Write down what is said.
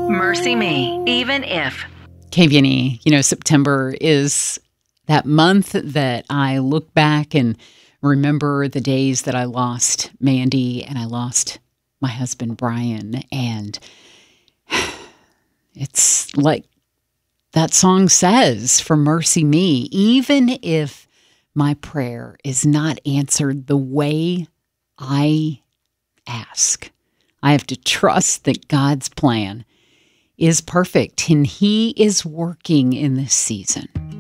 Mercy Me, even if. KVNE, September is that month that I look back and remember the days that I lost Mandy and I lost my husband, Brian. And it's like that song says, for mercy me, even if my prayer is not answered the way I ask, I have to trust that God's plan is perfect and He is working in this season.